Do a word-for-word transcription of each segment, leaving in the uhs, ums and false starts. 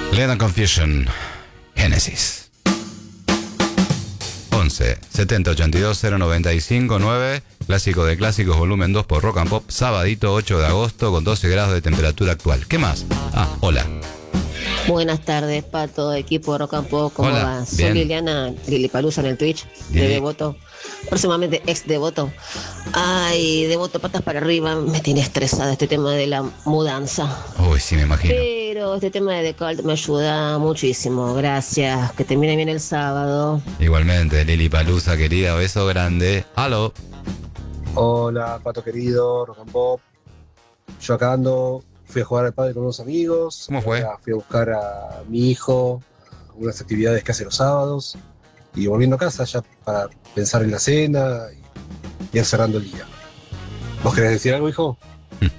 Lennon Confusion, Genesis. once setenta ochenta y dos cero noventa y cinco nueve, clásico de clásicos, volumen dos por Rock and Pop, sabadito ocho de agosto con doce grados de temperatura actual. ¿Qué más? Ah, hola. Buenas tardes, Pato, equipo de Rock and Pop, ¿cómo Hola, va? Soy bien. Liliana Lilipalusa en el Twitch, de Lili. Devoto, próximamente ex Devoto. Ay, Devoto, patas para arriba, me tiene estresada este tema de la mudanza. Uy, sí, me imagino. Pero este tema de The Cult me ayuda muchísimo, gracias, que termine bien el sábado. Igualmente, Lili Palusa, querida, beso grande. Aló. Hola, Pato querido, Rock and Pop. Yo acá ando, fui a jugar al pádel con unos amigos. ¿Cómo fue? Ahora fui a buscar a mi hijo, unas actividades que hace los sábados. Y volviendo a casa ya para pensar en la cena y ir cerrando el día. ¿Vos querés decir algo, hijo? Eh,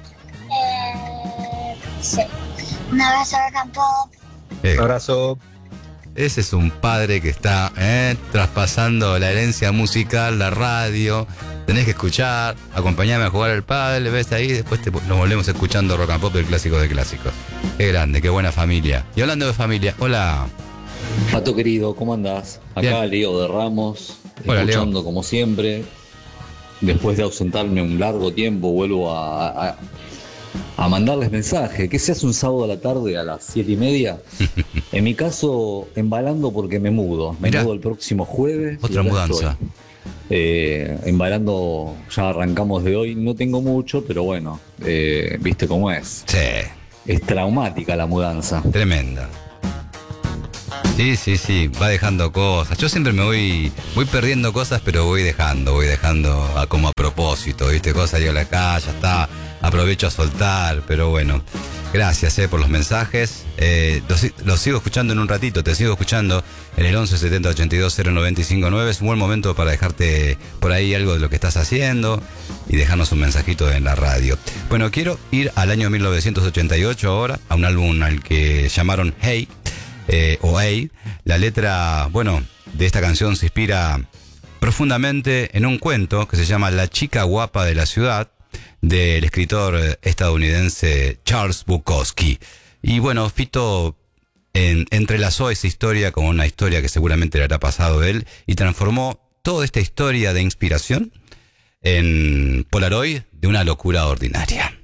sí. Un abrazo Rock and Pop. Eh, Un abrazo. Ese es un padre que está eh, traspasando la herencia musical, la radio. Tenés que escuchar, acompañame a jugar al pádel, ves ahí, después te, nos volvemos escuchando Rock and Pop, el clásico de clásicos. Qué grande, qué buena familia. Y hablando de familia, hola. Pato querido, ¿cómo andás? Acá Bien. Leo de Ramos, Hola, escuchando como siempre. Después de ausentarme un largo tiempo, vuelvo a, a, a mandarles mensaje. ¿Qué se hace un sábado a la tarde a las siete y media? En mi caso, embalando porque me mudo. Me Mirá. mudo el próximo jueves. Otra y acá mudanza. estoy. Eh, embalando, ya arrancamos de hoy. No tengo mucho, pero bueno, eh, viste cómo es. Sí, Es traumática la mudanza. tremenda. Sí, sí, sí, va dejando cosas. Yo siempre me voy voy perdiendo cosas, pero voy dejando, voy dejando a, como a propósito, ¿viste? Cosas, digo, acá, ya está, aprovecho a soltar, pero bueno. Gracias eh, por los mensajes. Eh, los, los sigo escuchando en un ratito, te sigo escuchando en el once setenta ochenta y dos cero noventa y cinco nueve. Es un buen momento para dejarte por ahí algo de lo que estás haciendo y dejarnos un mensajito en la radio. Bueno, quiero ir al año mil novecientos ochenta y ocho ahora, a un álbum al que llamaron Hey, eh, o Hey. La letra, bueno, de esta canción se inspira profundamente en un cuento que se llama La chica guapa de la ciudad, del escritor estadounidense Charles Bukowski. Y bueno, Fito en, entrelazó esa historia con una historia que seguramente le habrá pasado a él y transformó toda esta historia de inspiración en Polaroid de una locura ordinaria.